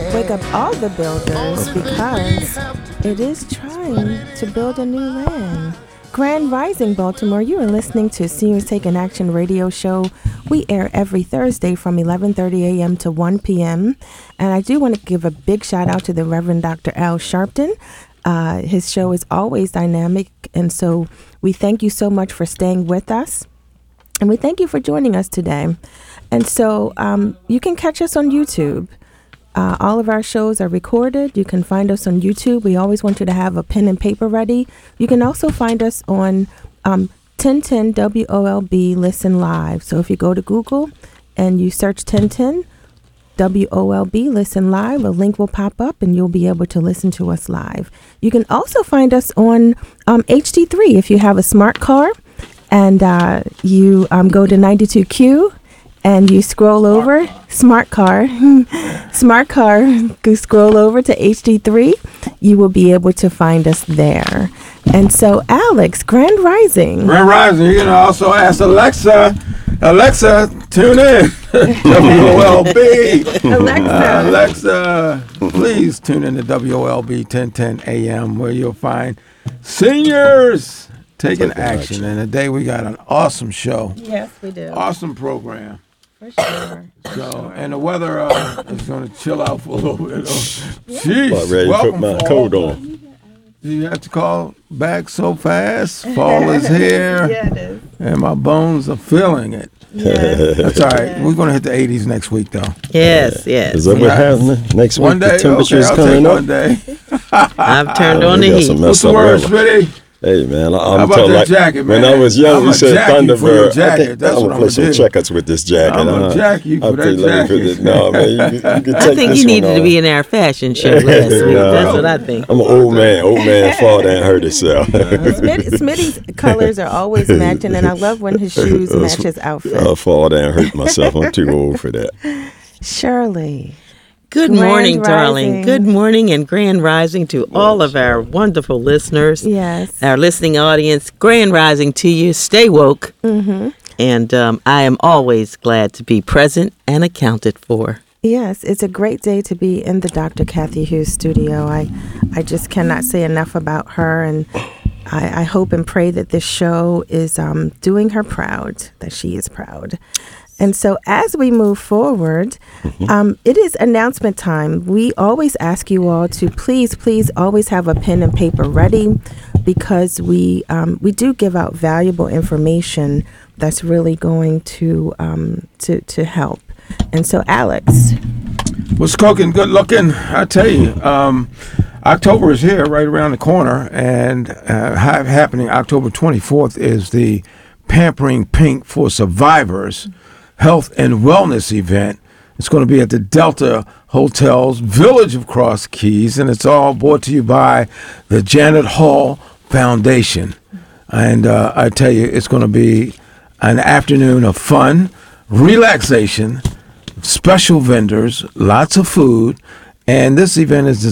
Wake up all the builders because it is trying to build a new land. Grand Rising Baltimore, you are listening to Seniors Taking Action radio show. We air every Thursday from 11:30 a.m. to 1 p.m. And I do want to give a big shout out to the Reverend Dr. Al Sharpton. His show is always dynamic, and so we thank you so much for staying with us. And we thank you for joining us today. And so you can catch us on YouTube. All of our shows are recorded. You can find us on YouTube. We always want you to have a pen and paper ready. You can also find us on 1010 WOLB Listen Live. So if you go to Google and you search 1010 WOLB Listen Live, a link will pop up and you'll be able to listen to us live. You can also find us on HD3 if you have a smart car and you go to 92Q. And you scroll over, smart car, you scroll over to HD3, you will be able to find us there. And so, Alex, Grand Rising. Grand Rising, you can also ask Alexa, tune in. WOLB. Alexa, please tune in to WOLB 1010 AM, where you'll find seniors taking action. And today we got an awesome show. Yes, we do. Awesome program. For sure. And the weather is going to chill out for a little bit. Jeez, about ready to put my coat on. Do you have to call back so fast? Fall is here. Yeah, it is. And my bones are feeling it. Yes. That's all right. We're going to hit the 80s next week, though. Yes, yes. Is that what happening next One week? day, The temperature okay, is I'll coming take up. one day. I've turned on We the got heat. some What's mess the up word, weather. Smitty? Hey man, How I'm about telling that like jacket, man? when I was young, I'ma we said jack you for your Thunderbird. jacket. That's I'm what gonna I'ma play some do. checkers with this jacket. I'm gonna jack you for that let me put jacket. it. No man, you can take I think this you needed one to off. be in our fashion show last week. No. That's what I think. I'm an old man. Old man fall down and hurt himself. Smitty's colors are always matching, and I love when his shoes match his outfit. I fall down and hurt myself. I'm too old for that. Shirley. Good Grand morning, darling. Rising. Good morning and grand rising to all of our wonderful listeners. Yes. Our listening audience, grand rising to you. Stay woke. Mm-hmm. And I am always glad to be present and accounted for. Yes, it's a great day to be in the Dr. Kathy Hughes studio. I just cannot say enough about her, and I hope and pray that this show is doing her proud, that she is proud. And so as we move forward, it is announcement time. We always ask you all to please always have a pen and paper ready, because we do give out valuable information that's really going to help. And so, Alex. What's cooking? Good looking. I tell you, October is here, right around the corner, and happening October 24th is the Pampering Pink for Survivors Health and Wellness event. It's going to be at the Delta Hotels Village of Cross Keys, and it's all brought to you by the Janet Hall Foundation. And I tell you, it's going to be an afternoon of fun, relaxation, special vendors, lots of food, and this event is